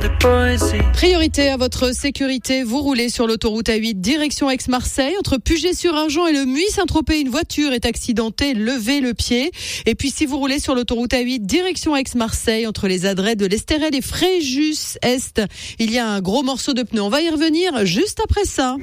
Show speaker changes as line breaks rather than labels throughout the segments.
Priorité à votre sécurité, vous roulez sur l'autoroute A8 direction Aix-Marseille. Entre Puget-sur-Argent et le Muy-Saint-Tropez, une voiture est accidentée, levez le pied. Et puis si vous roulez sur l'autoroute A8 direction Aix-Marseille, entre les adrets de l'Estérel et Fréjus-Est, il y a un gros morceau de pneu. On va y revenir juste après ça.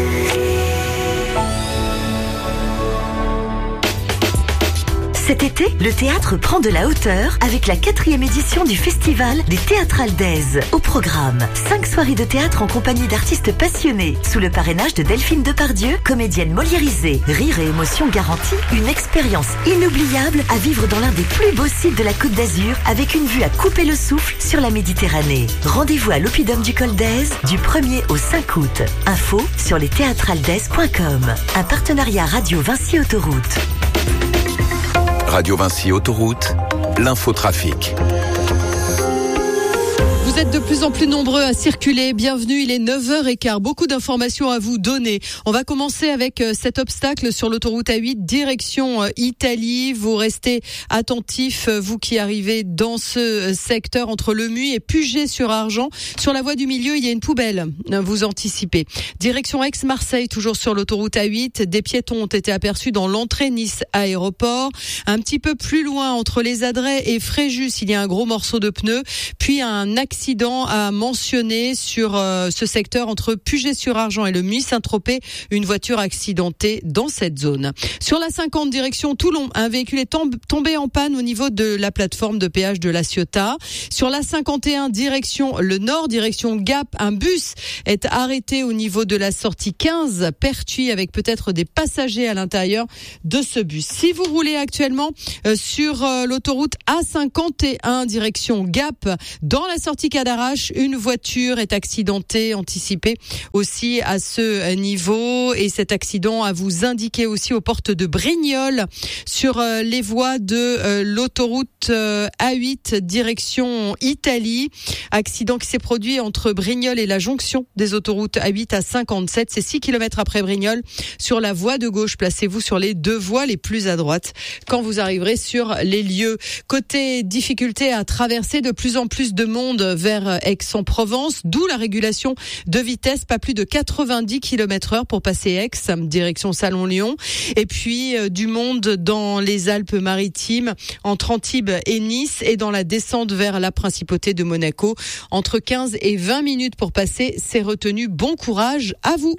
Cet été, le théâtre prend de la hauteur avec la 4e édition du Festival des Théâtrales d'Aise. Au programme, 5 soirées de théâtre en compagnie d'artistes passionnés, sous le parrainage de Delphine Depardieu, comédienne moliérisée. Rire et émotion garantie, une expérience inoubliable à vivre dans l'un des plus beaux sites de la Côte d'Azur, avec une vue à couper le souffle sur la Méditerranée. Rendez-vous à l'Oppidum du Col d'Aise du 1er au 5 août. Info sur lesthéatralesdaise.com. Un partenariat Radio Vinci Autoroute.
Radio Vinci Autoroute, l'infotrafic.
Vous êtes de plus en plus nombreux à circuler. Bienvenue, il est 9h15. Beaucoup d'informations à vous donner. On va commencer avec cet obstacle sur l'autoroute A8, direction Italie. Vous restez attentifs, vous qui arrivez dans ce secteur entre le Muy et Puget-sur-Argent. Sur la voie du milieu, il y a une poubelle. Vous anticipez. Direction Aix-Marseille, toujours sur l'autoroute A8. Des piétons ont été aperçus dans l'entrée Nice-Aéroport. Un petit peu plus loin, entre les adrets et Fréjus, il y a un gros morceau de pneu. Puis un accident à mentionner sur ce secteur entre Puget-sur-Argent et le Muy-Saint-Tropez, une voiture accidentée dans cette zone. Sur la 50 direction Toulon, un véhicule est tombé en panne au niveau de la plateforme de péage de La Ciotat. Sur la 51 direction le nord, direction Gap, un bus est arrêté au niveau de la sortie 15 Pertuis avec peut-être des passagers à l'intérieur de ce bus. Si vous roulez actuellement sur l'autoroute A51 direction Gap, dans la sortie Cadarache, une voiture est accidentée, anticipée aussi à ce niveau, et cet accident a vous indiqué aussi aux portes de Brignoles sur les voies de l'autoroute A8 direction Italie. Accident qui s'est produit entre Brignoles et la jonction des autoroutes A8 à 57. C'est 6 km après Brignoles. Sur la voie de gauche, placez-vous sur les 2 voies les plus à droite quand vous arriverez sur les lieux. Côté difficulté à traverser, de plus en plus de monde vers Aix-en-Provence, d'où la régulation de vitesse, pas plus de 90 km/h pour passer Aix, direction Salon-Lyon. Et puis du monde dans les Alpes-Maritimes, entre Antibes et Nice, et dans la descente vers la principauté de Monaco. Entre 15 et 20 minutes pour passer ces retenues. Bon courage à vous.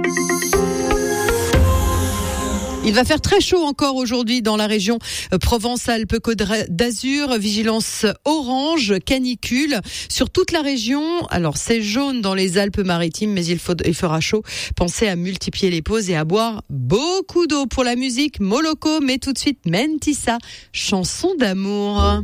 Il va faire très chaud encore aujourd'hui dans la région Provence-Alpes-Côte d'Azur. Vigilance orange, canicule sur toute la région. Alors c'est jaune dans les Alpes-Maritimes, mais il fera chaud. Pensez à multiplier les pauses et à boire beaucoup d'eau. Pour la musique, Moloko, mais tout de suite Mentissa, chanson d'amour.